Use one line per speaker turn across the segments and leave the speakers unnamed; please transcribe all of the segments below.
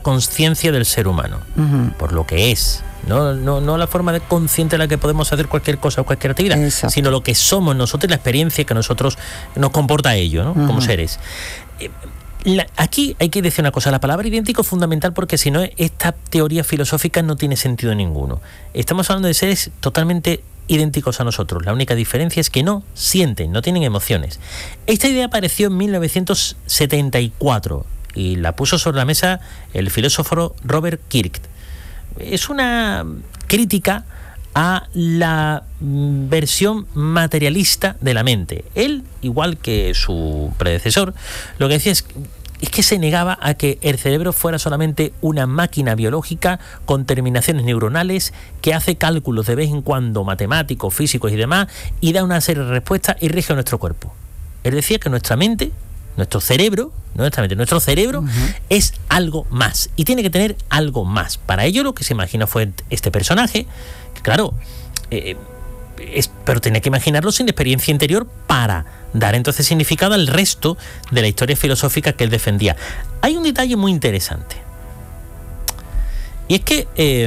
consciencia del ser humano, por lo que es. No la forma de consciente en la que podemos hacer cualquier cosa o cualquier actividad,
exacto,
sino lo que somos nosotros y la experiencia que nosotros nos comporta a ello, ¿no? Como seres. Aquí hay que decir una cosa, la palabra idéntico es fundamental porque si no, esta teoría filosófica no tiene sentido ninguno. Estamos hablando de seres totalmente idénticos a nosotros, la única diferencia es que no sienten, no tienen emociones. Esta idea apareció en 1974 y la puso sobre la mesa el filósofo Robert Kirk. Es una crítica a la versión materialista de la mente. Él, igual que su predecesor, lo que decía es que se negaba a que el cerebro fuera solamente una máquina biológica con terminaciones neuronales que hace cálculos de vez en cuando matemáticos, físicos y demás y da una serie de respuestas y rige nuestro cuerpo. Él decía que nuestra mente, nuestro cerebro es algo más y tiene que tener algo más. Para ello lo que se imagina fue este personaje, que claro, pero tenía que imaginarlo sin experiencia interior para dar entonces significado al resto de la historia filosófica que él defendía. Hay un detalle muy interesante y es que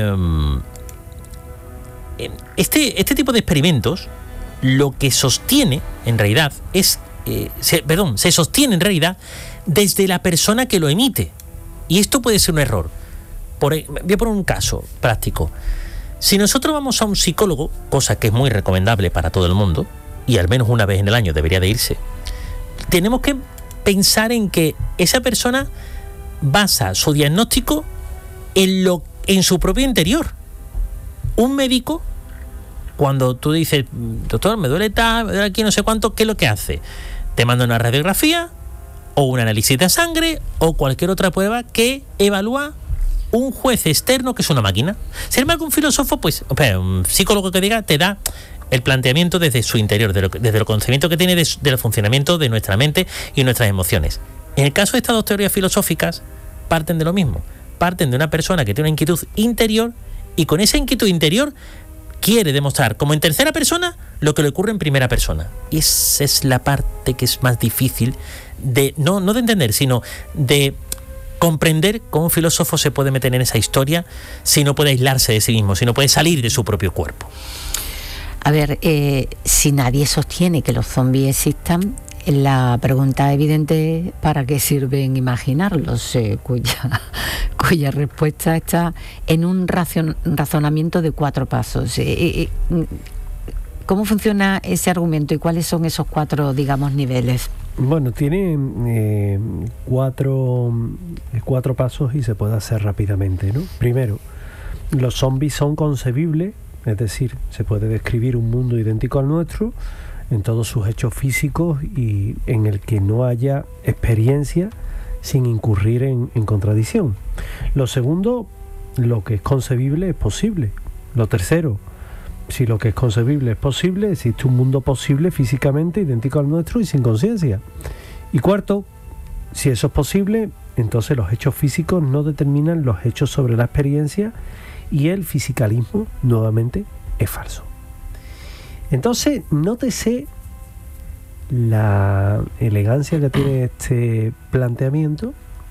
este tipo de experimentos lo que sostiene en realidad es se sostiene en realidad desde la persona que lo emite. Y esto puede ser un error. Voy a poner un caso práctico. Si nosotros vamos a un psicólogo, cosa que es muy recomendable para todo el mundo, y al menos una vez en el año debería de irse, tenemos que pensar en que esa persona basa su diagnóstico en su propio interior. Un médico, cuando tú dices, doctor, me duele tal, me duele aquí, no sé cuánto, ¿qué es lo que hace? Te manda una radiografía o un análisis de sangre o cualquier otra prueba que evalúa un juez externo que es una máquina. Sin embargo, un filósofo, un psicólogo que diga, te da el planteamiento desde su interior, desde el conocimiento que tiene del funcionamiento de nuestra mente y nuestras emociones. En el caso de estas dos teorías filosóficas, parten de lo mismo. Parten de una persona que tiene una inquietud interior y con esa inquietud interior quiere demostrar como en tercera persona lo que le ocurre en primera persona. Y esa es la parte que es más difícil no de entender, sino de comprender cómo un filósofo se puede meter en esa historia si no puede aislarse de sí mismo, si no puede salir de su propio cuerpo.
A ver, si nadie sostiene que los zombies existan, la pregunta evidente es ¿para qué sirven imaginarlos? Cuya respuesta está en un razonamiento de 4 pasos. ¿Cómo funciona ese argumento y cuáles son esos 4, digamos, niveles?
Bueno, tiene 4 pasos y se puede hacer rápidamente, ¿no? Primero, los zombies son concebibles, es decir, se puede describir un mundo idéntico al nuestro en todos sus hechos físicos y en el que no haya experiencia sin incurrir en contradicción. Lo segundo, lo que es concebible es posible. Lo tercero, si lo que es concebible es posible, existe un mundo posible físicamente idéntico al nuestro y sin conciencia. Y cuarto, si eso es posible, entonces los hechos físicos no determinan los hechos sobre la experiencia y el fisicalismo, nuevamente, es falso. Entonces, nótese la elegancia que tiene este planteamiento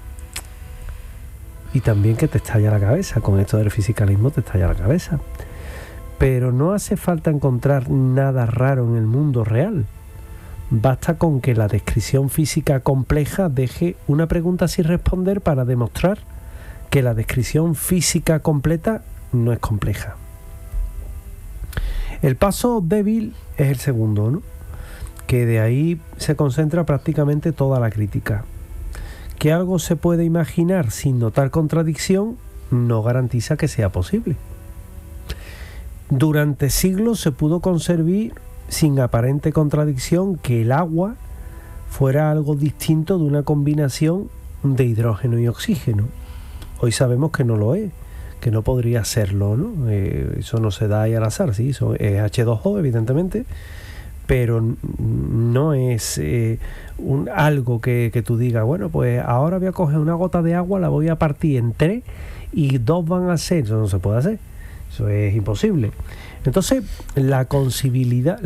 y también que te estalla la cabeza. Con esto del fisicalismo te estalla la cabeza. Pero no hace falta encontrar nada raro en el mundo real. Basta con que la descripción física compleja deje una pregunta sin responder para demostrar que la descripción física completa no es compleja. El paso débil es el segundo, ¿no? Que de ahí se concentra prácticamente toda la crítica. Que algo se puede imaginar sin notar contradicción no garantiza que sea posible. Durante siglos se pudo concebir sin aparente contradicción que el agua fuera algo distinto de una combinación de hidrógeno y oxígeno. Hoy sabemos que no lo es, que no podría serlo, ¿no? Eso no se da ahí al azar, sí, eso es H2O, evidentemente, pero no es algo que tú digas, bueno, pues ahora voy a coger una gota de agua, la voy a partir en 3 y 2 van a ser. Eso no se puede hacer, eso es imposible. Entonces, la concebilidad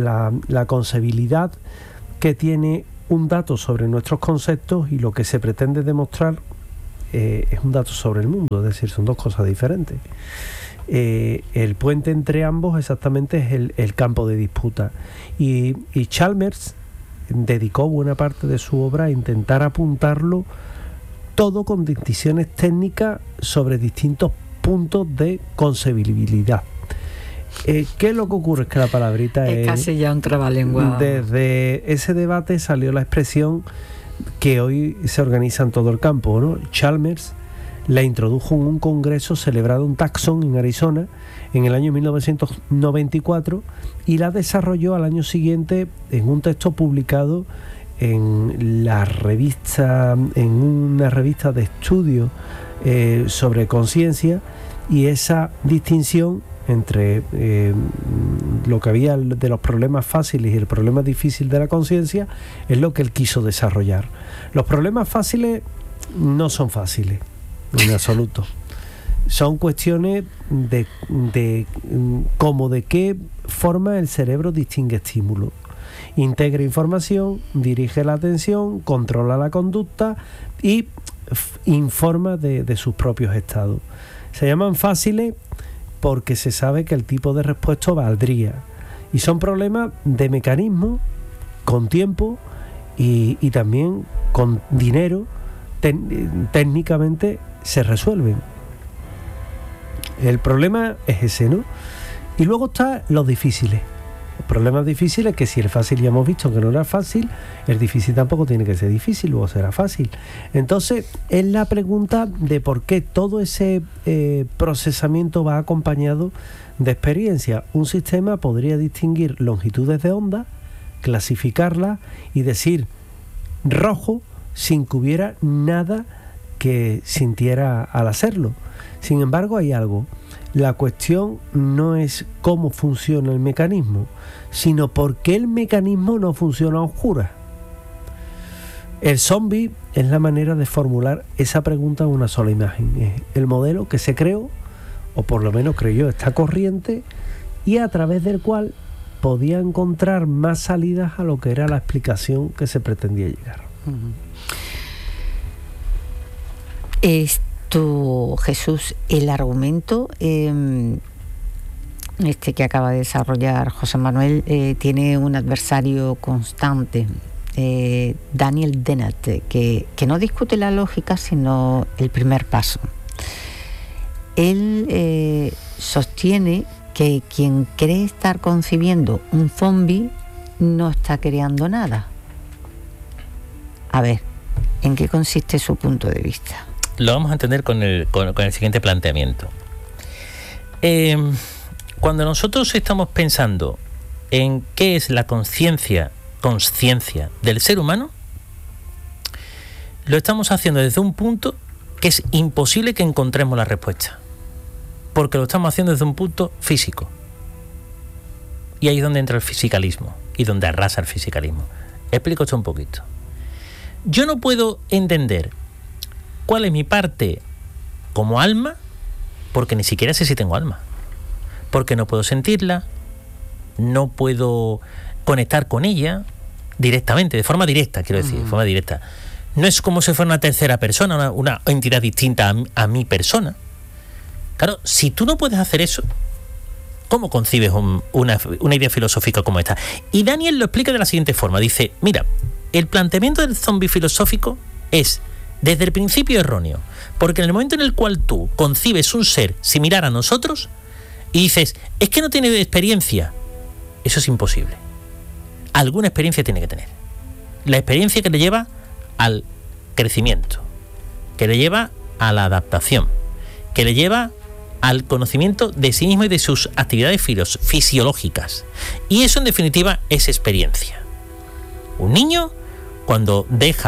que tiene un dato sobre nuestros conceptos y lo que se pretende demostrar es un dato sobre el mundo, es decir, son dos cosas diferentes. El puente entre ambos exactamente es el campo de disputa. Y Chalmers dedicó buena parte de su obra a intentar apuntarlo todo con distinciones técnicas sobre distintos puntos de concebibilidad. ¿Qué es lo que ocurre? Es que la palabrita
es casi ya un trabalengua.
Desde ese debate salió la expresión que hoy se organiza en todo el campo, ¿no? Chalmers la introdujo en un congreso celebrado en Tucson, en Arizona, en el año 1994, y la desarrolló al año siguiente en un texto publicado en una revista de estudio sobre conciencia, y esa distinción entre lo que había de los problemas fáciles y el problema difícil de la conciencia es lo que él quiso desarrollar. Los problemas fáciles no son fáciles en absoluto. Son cuestiones de cómo, de qué forma el cerebro distingue estímulos. Integra información, dirige la atención, controla la conducta y informa de sus propios estados. Se llaman fáciles porque se sabe que el tipo de respuesta valdría. Y son problemas de mecanismo, con tiempo y también con dinero, técnicamente se resuelven. El problema es ese, ¿no? Y luego están los difíciles. Los problemas difíciles, que si el fácil ya hemos visto que no era fácil, el difícil tampoco tiene que ser difícil, luego será fácil. Entonces, es la pregunta de por qué todo ese procesamiento va acompañado de experiencia. Un sistema podría distinguir longitudes de onda, clasificarlas y decir rojo sin que hubiera nada que sintiera al hacerlo. Sin embargo, hay algo. La cuestión no es cómo funciona el mecanismo, sino por qué el mecanismo no funciona a oscuras. El zombie es la manera de formular esa pregunta en una sola imagen. Es el modelo que se creó, o por lo menos creyó esta corriente, y a través del cual podía encontrar más salidas a lo que era la explicación que se pretendía llegar.
Esto, Jesús, el argumento que acaba de desarrollar José Manuel tiene un adversario constante, Daniel Dennett, que no discute la lógica, sino el primer paso. Él sostiene que quien cree estar concibiendo un zombie no está creando nada. A ver, ¿en qué consiste su punto de vista?
Lo vamos a entender con el siguiente planteamiento. Cuando nosotros estamos pensando en qué es la conciencia del ser humano, lo estamos haciendo desde un punto que es imposible que encontremos la respuesta, porque lo estamos haciendo desde un punto físico. Y ahí es donde entra el fisicalismo y donde arrasa el fisicalismo. Explico esto un poquito. Yo no puedo entender cuál es mi parte como alma, porque ni siquiera sé si tengo alma, porque no puedo sentirla, no puedo conectar con ella directamente, de forma directa, quiero decir, de forma directa. No es como si fuera una tercera persona, una entidad distinta a mi persona. Claro, si tú no puedes hacer eso, ¿cómo concibes una idea filosófica como esta? Y Daniel lo explica de la siguiente forma. Dice, mira, el planteamiento del zombie filosófico es desde el principio erróneo, porque en el momento en el cual tú concibes un ser similar a nosotros y dices, es que no tiene experiencia, eso es imposible. Alguna experiencia tiene que tener. La experiencia que le lleva al crecimiento, que le lleva a la adaptación, que le lleva al conocimiento de sí mismo y de sus actividades fisiológicas. Y eso, en definitiva, es experiencia. Un niño, cuando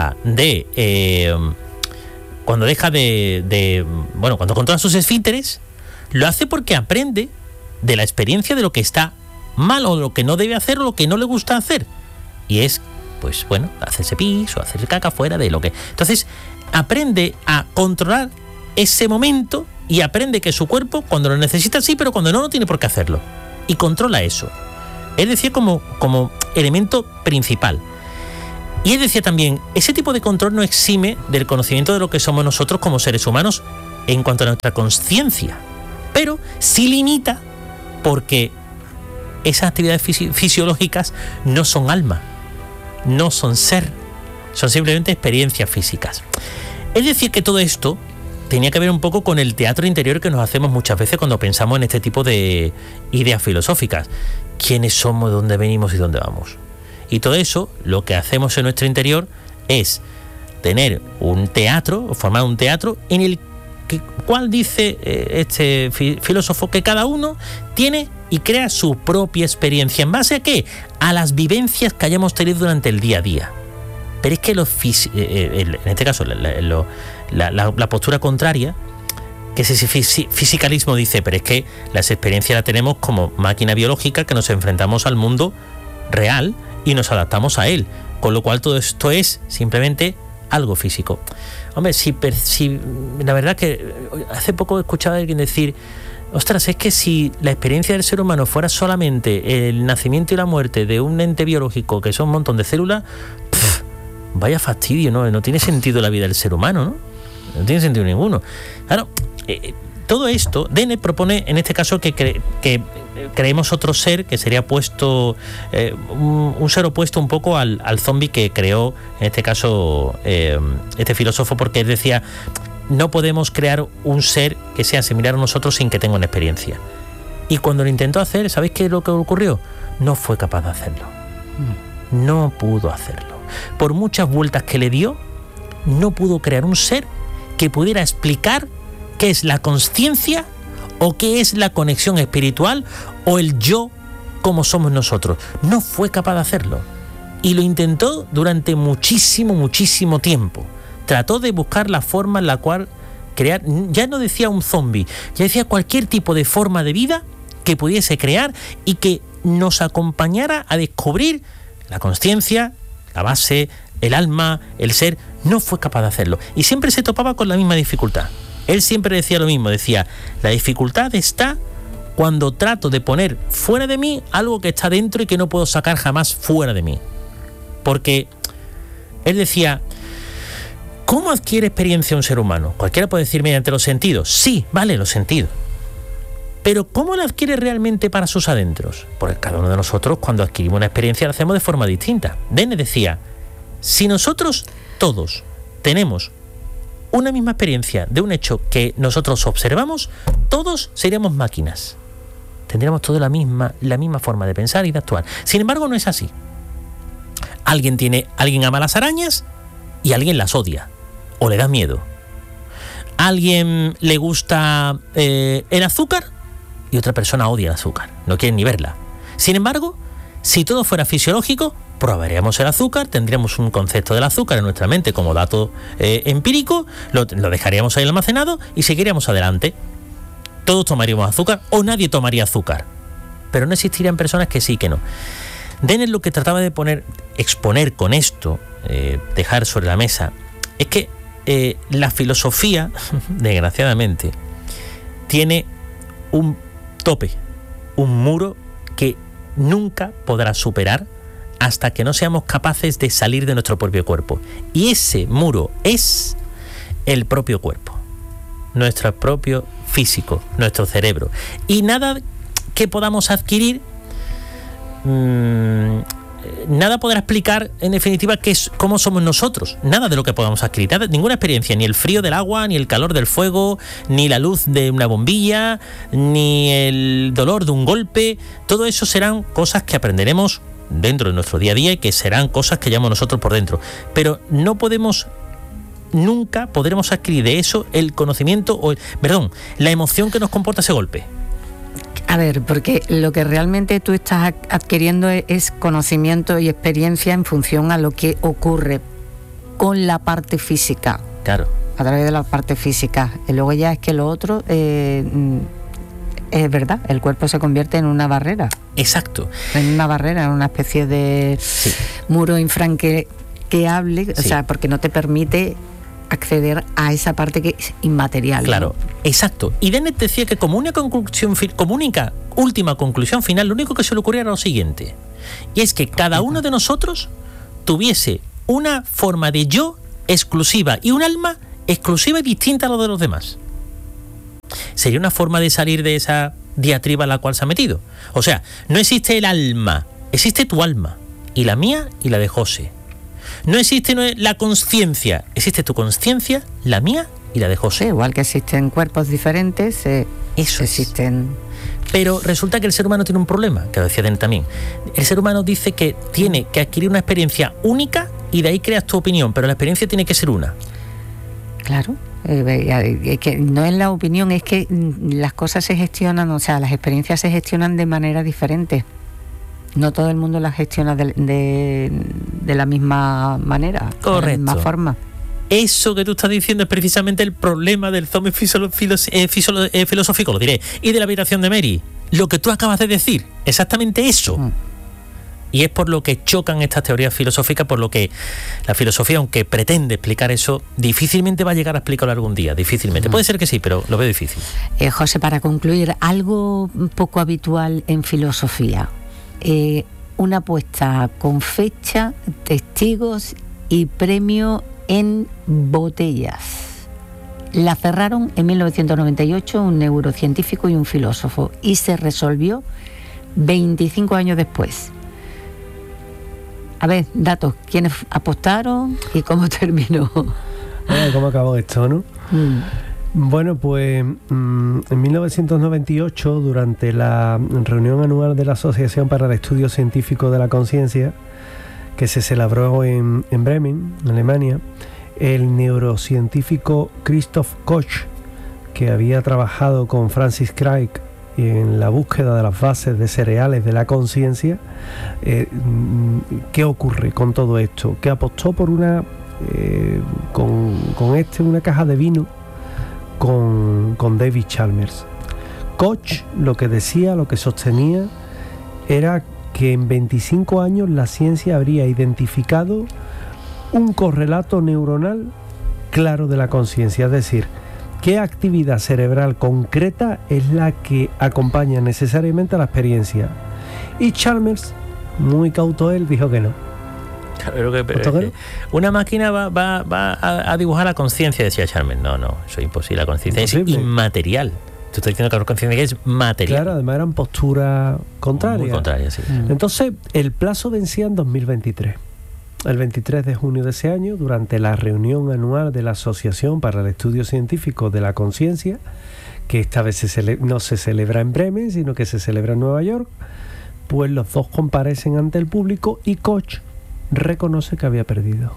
controla sus esfínteres, lo hace porque aprende de la experiencia de lo que está mal o lo que no debe hacer o lo que no le gusta hacer. Y es, pues bueno, hacerse pis o hacerse caca fuera de lo que... Entonces, aprende a controlar ese momento y aprende que su cuerpo, cuando lo necesita, sí, pero cuando no tiene por qué hacerlo. Y controla eso. Es decir, como elemento principal. Y él decía también, ese tipo de control no exime del conocimiento de lo que somos nosotros como seres humanos en cuanto a nuestra consciencia, pero sí limita porque esas actividades fisiológicas no son alma, no son ser, son simplemente experiencias físicas. Es decir, que todo esto tenía que ver un poco con el teatro interior que nos hacemos muchas veces cuando pensamos en este tipo de ideas filosóficas. ¿Quiénes somos, de dónde venimos y dónde vamos? Y todo eso, lo que hacemos en nuestro interior es tener un teatro, o formar un teatro en el cual dice este filósofo que cada uno tiene y crea su propia experiencia. ¿En base a qué? A las vivencias que hayamos tenido durante el día a día. Pero es que en este caso la postura contraria, que ese fisicalismo dice, pero es que las experiencias las tenemos como máquina biológica que nos enfrentamos al mundo real y nos adaptamos a él, con lo cual todo esto es simplemente algo físico. Hombre, si la verdad que hace poco escuchaba a alguien decir, ostras, es que si la experiencia del ser humano fuera solamente el nacimiento y la muerte de un ente biológico que son un montón de células, vaya fastidio, ¿no? No tiene sentido la vida del ser humano, ¿no? No tiene sentido ninguno. Claro, todo esto, Dennett propone en este caso que creemos otro ser que sería puesto, un ser opuesto un poco al zombie que creó en este caso este filósofo, porque él decía, no podemos crear un ser que sea similar a nosotros sin que tenga una experiencia. Y cuando lo intentó hacer, ¿sabéis qué es lo que ocurrió? No fue capaz de hacerlo. No pudo hacerlo. Por muchas vueltas que le dio, no pudo crear un ser que pudiera explicar qué es la consciencia o qué es la conexión espiritual o el yo como somos nosotros. No fue capaz de hacerlo. Y lo intentó durante muchísimo tiempo. Trató de buscar la forma en la cual crear, ya no decía un zombie, ya decía cualquier tipo de forma de vida que pudiese crear y que nos acompañara a descubrir la consciencia, la base, el alma, el ser. No fue capaz de hacerlo. Y siempre se topaba con la misma dificultad. Él siempre decía lo mismo, decía, la dificultad está cuando trato de poner fuera de mí algo que está dentro y que no puedo sacar jamás fuera de mí. Porque él decía, ¿cómo adquiere experiencia un ser humano? Cualquiera puede decir mediante los sentidos. Sí, vale, los sentidos. Pero ¿cómo la adquiere realmente para sus adentros? Porque cada uno de nosotros, cuando adquirimos una experiencia, la hacemos de forma distinta. Dennett decía, si nosotros todos tenemos una misma experiencia de un hecho que nosotros observamos, todos seríamos máquinas. Tendríamos toda la misma forma de pensar y de actuar. Sin embargo, no es así. Alguien ama las arañas y alguien las odia o le da miedo. Alguien le gusta el azúcar y otra persona odia el azúcar, no quiere ni verla. Sin embargo, si todo fuera fisiológico, probaríamos el azúcar, tendríamos un concepto del azúcar en nuestra mente como dato empírico, lo dejaríamos ahí almacenado y seguiríamos adelante. Todos tomaríamos azúcar o nadie tomaría azúcar, pero no existirían personas que sí, que no. Dennett lo que trataba de exponer con esto, dejar sobre la mesa, es que la filosofía, desgraciadamente, tiene un tope, un muro que nunca podrá superar hasta que no seamos capaces de salir de nuestro propio cuerpo. Y ese muro es el propio cuerpo, nuestro propio físico, nuestro cerebro. Y nada que podamos adquirir, nada podrá explicar en definitiva cómo somos nosotros. Nada de lo que podamos adquirir, ninguna experiencia, ni el frío del agua, ni el calor del fuego, ni la luz de una bombilla, ni el dolor de un golpe. Todo eso serán cosas que aprenderemos dentro de nuestro día a día y que serán cosas que llamamos nosotros por dentro. Pero nunca podremos adquirir de eso el conocimiento la emoción que nos comporta ese golpe.
A ver, porque lo que realmente tú estás adquiriendo es conocimiento y experiencia en función a lo que ocurre con la parte física.
Claro.
A través de la parte física. Y luego ya es que lo otro, es verdad, el cuerpo se convierte en una barrera.
Exacto.
En una barrera, en una especie de muro infranqueable, o sea, porque no te permite acceder a esa parte que es inmaterial.
Claro, ¿no? Exacto. Y Dennett decía que como única última conclusión final, lo único que se le ocurría era lo siguiente, y es que cada uno de nosotros tuviese una forma de yo exclusiva y un alma exclusiva y distinta a lo de los demás. Sería una forma de salir de esa diatriba en la cual se ha metido. O sea, no existe el alma, existe tu alma, y la mía y la de José. No existe la consciencia, existe tu consciencia, la mía y la de José.
Sí, igual que existen cuerpos diferentes,
Eso
existen.
Pero resulta que el ser humano tiene un problema, que lo decía Denis también. El ser humano dice que tiene que adquirir una experiencia única y de ahí creas tu opinión, pero la experiencia tiene que ser una.
Claro. Que no es la opinión, es que las cosas se gestionan, o sea, las experiencias se gestionan de manera diferente. No todo el mundo las gestiona de la misma manera,
correcto,
de la misma forma.
Eso que tú estás diciendo es precisamente el problema del zombie filosófico, lo diré, y de la habitación de Mary. Lo que tú acabas de decir, exactamente eso. Y es por lo que chocan estas teorías filosóficas, por lo que la filosofía, aunque pretende explicar eso, difícilmente va a llegar a explicarlo algún día, difícilmente. Puede ser que sí, pero lo veo difícil.
José, para concluir, algo poco habitual en filosofía, una apuesta con fecha, testigos y premio en botellas. La cerraron en 1998 un neurocientífico y un filósofo y se resolvió 25 años después. A ver, datos, ¿quiénes apostaron y cómo terminó?
¿Cómo acabó esto, no? Bueno, pues en 1998, durante la reunión anual de la Asociación para el Estudio Científico de la Conciencia, que se celebró en Bremen, en Alemania, el neurocientífico Christoph Koch, que había trabajado con Francis Crick en la búsqueda de las bases de cereales de la conciencia, ¿qué ocurre con todo esto? Que apostó por una una caja de vino con David Chalmers. Koch lo que sostenía era que en 25 años la ciencia habría identificado un correlato neuronal claro de la conciencia, es decir, ¿qué actividad cerebral concreta es la que acompaña necesariamente a la experiencia? Y Chalmers, muy cauto él, dijo que no.
Pero una máquina va a dibujar la conciencia, decía Chalmers. No, eso es imposible. La conciencia es inmaterial. Tú estás diciendo que la conciencia es material.
Claro, además eran posturas contrarias.
Muy contrarias, sí.
Entonces, el plazo vencía en 2023. El 23 de junio de ese año, durante la reunión anual de la Asociación para el Estudio Científico de la Conciencia, que esta vez no se celebra en Bremen, sino que se celebra en Nueva York, pues los dos comparecen ante el público y Koch reconoce que había perdido.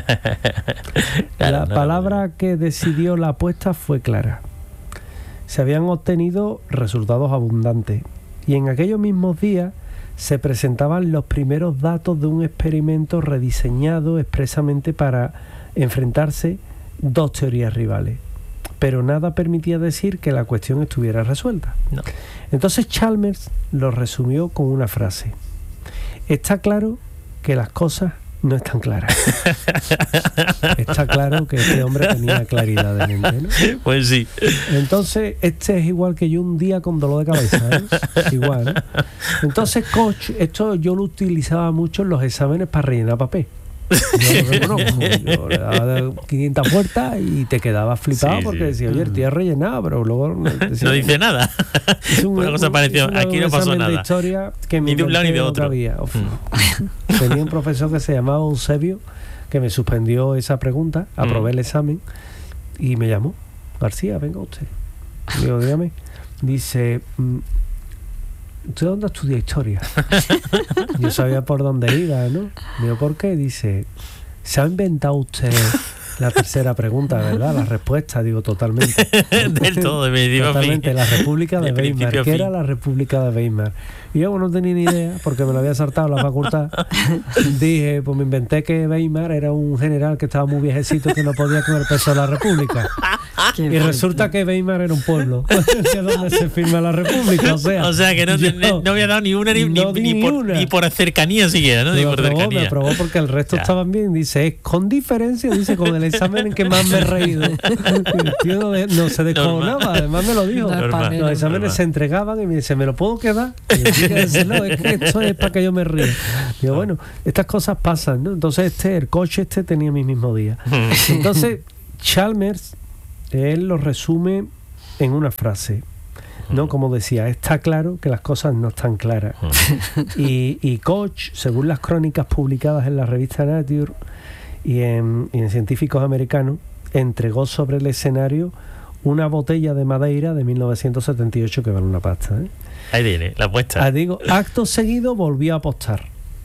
La palabra que decidió la apuesta fue clara. Se habían obtenido resultados abundantes y en aquellos mismos días se presentaban los primeros datos de un experimento rediseñado expresamente para enfrentarse dos teorías rivales. Pero nada permitía decir que la cuestión estuviera resuelta. No. Entonces Chalmers lo resumió con una frase: está claro que las cosas no están claras. Está claro que este hombre tenía claridad de mente, ¿no?
Pues sí.
Entonces, este es igual que yo un día con dolor de cabeza, ¿eh? Igual, ¿no? Entonces, Koch, esto yo lo utilizaba mucho en los exámenes para rellenar papel. Yo le daba 500 vueltas y te quedabas flipado porque decía, oye, el tío ha rellenado, pero luego
decía, no dice nada. Una cosa pareció, aquí no pasó nada.
De historia que
ni de un lado ni de otro.
Tenía un profesor que se llamaba Eusebio que me suspendió esa pregunta, aprobé el examen y me llamó: García, venga usted. Digo, dígame. Dice: ¿usted dónde estudia historia? Yo sabía por dónde iba, ¿no? Digo, ¿por qué? Dice: ¿se ha inventado usted la tercera pregunta, verdad? La respuesta, digo, totalmente.
Del todo, de principio a fin.
Totalmente, la República de Weimar. ¿Qué era la República de Weimar? Y yo no tenía ni idea, porque me lo había saltado en la facultad. Dije, pues me inventé que Weimar era un general que estaba muy viejecito que no podía con el peso de la República. Y resulta que Weimar era un pueblo que es donde se firma la República. O sea que
no había dado ni una ni por cercanía siquiera, ¿no? Ni por cercanía.
Me aprobó porque el resto estaban bien. Dice, es con diferencia, dice, con el examen en que más me he reído. El tío no se descojonaba, además me lo dijo. Los exámenes se entregaban y me dice, ¿me lo puedo quedar? Y el tío No, es que esto es para que yo me ríe. Digo, bueno, estas cosas pasan, ¿no? Entonces el coche tenía mi mismo día. Entonces Chalmers, él lo resume en una frase, ¿no? Como decía, está claro que las cosas no están claras. Y Koch, según las crónicas publicadas en la revista Nature y en Científicos Americanos, entregó sobre el escenario una botella de Madeira de 1978 que vale una pasta, ¿eh?
Ahí viene, la apuesta.
Digo, acto seguido volvió a apostar.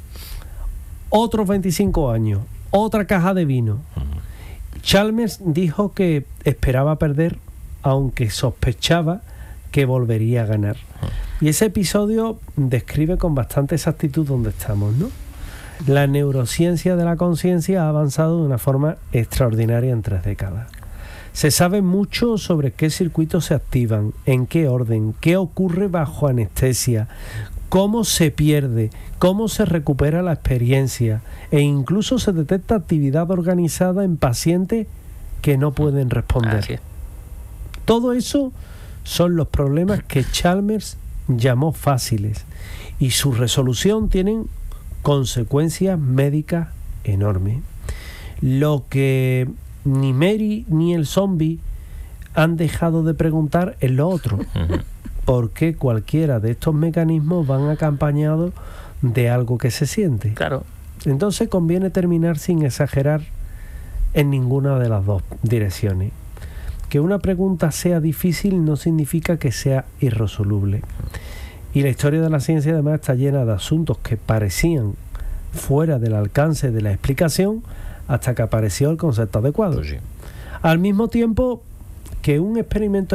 Otros 25 años, otra caja de vino. Chalmers dijo que esperaba perder, aunque sospechaba que volvería a ganar. Y ese episodio describe con bastante exactitud dónde estamos, ¿no? La neurociencia de la conciencia ha avanzado de una forma extraordinaria en 3 décadas. Se sabe mucho sobre qué circuitos se activan, en qué orden, qué ocurre bajo anestesia, cómo se pierde, cómo se recupera la experiencia, e incluso se detecta actividad organizada en pacientes que no pueden responder.
Así es.
Todo eso son los problemas que Chalmers llamó fáciles, y su resolución tienen consecuencias médicas enormes. Lo que ni Mary ni el zombie han dejado de preguntar es lo otro. ¿Por qué cualquiera de estos mecanismos van acompañados de algo que se siente?
Claro.
Entonces conviene terminar sin exagerar en ninguna de las dos direcciones. Que una pregunta sea difícil no significa que sea irresoluble. Y la historia de la ciencia además está llena de asuntos que parecían fuera del alcance de la explicación hasta que apareció el concepto adecuado.
Pues sí.
Al mismo tiempo que un experimento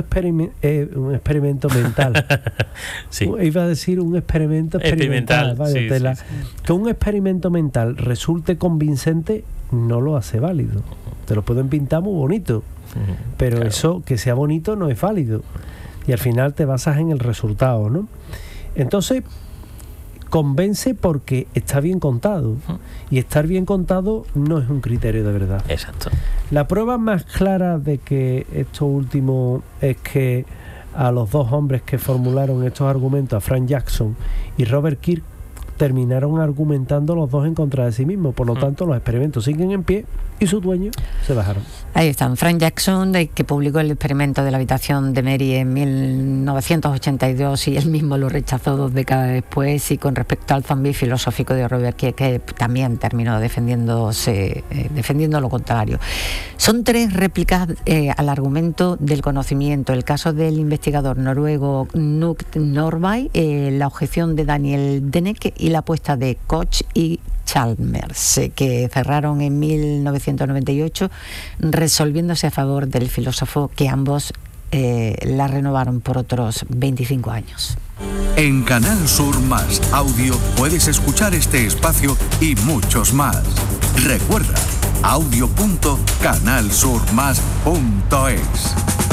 mental.
Sí.
Iba a decir un experimento experimental. Vaya
sí,
tela.
sí.
Que un experimento mental resulte convincente no lo hace válido. Te lo pueden pintar muy bonito, pero
Claro.
eso, que sea bonito, no es válido. Y al final te basas en el resultado, ¿no? Entonces, convence porque está bien contado. Y estar bien contado no es un criterio de verdad.
Exacto.
La prueba más clara de que esto último es que a los dos hombres que formularon estos argumentos, a Frank Jackson y Robert Kirk, terminaron argumentando los dos en contra de sí mismos. Por lo tanto, los experimentos siguen en pie y sus dueños se bajaron.
Ahí están. Frank Jackson, que publicó el experimento de la habitación de Mary en 1982 y él mismo lo rechazó 2 décadas después. Y con respecto al zombie filosófico de Robert Kirk, que también terminó defendiendo lo contrario. Son 3 réplicas al argumento del conocimiento. El caso del investigador noruego Knut Norvay, la objeción de Daniel Dennett y la apuesta de Koch y Chalmers, que cerraron en 1998 resolviéndose a favor del filósofo, que ambos la renovaron por otros 25 años.
En Canal Sur Más Audio puedes escuchar este espacio y muchos más. Recuerda, audio.canalsurmas.es.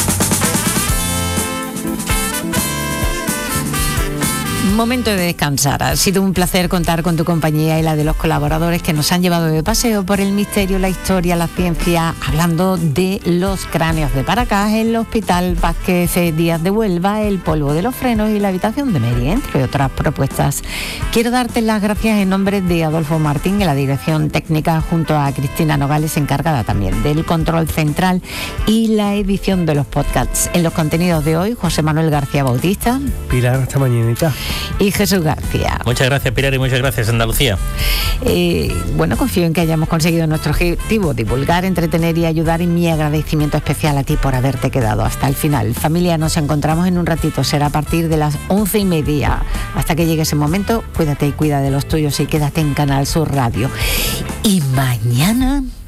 Momento de descansar. Ha sido un placer contar con tu compañía y la de los colaboradores que nos han llevado de paseo por el misterio, la historia, la ciencia, hablando de los cráneos de Paracas, el Hospital Vázquez Díaz de Huelva, el polvo de los frenos y la habitación de Mary, entre otras propuestas. Quiero darte las gracias en nombre de Adolfo Martín, en la dirección técnica, junto a Cristina Nogales, encargada también del control central y la edición de los podcasts. En los contenidos de hoy, José Manuel García Bautista.
Pilar, hasta mañanita.
Y Jesús García.
Muchas gracias, Pilar, y muchas gracias, Andalucía.
Confío en que hayamos conseguido nuestro objetivo: divulgar, entretener y ayudar, y mi agradecimiento especial a ti por haberte quedado hasta el final. Familia, nos encontramos en un ratito, será a partir de las 11:30. Hasta que llegue ese momento, cuídate y cuida de los tuyos y quédate en Canal Sur Radio. Y mañana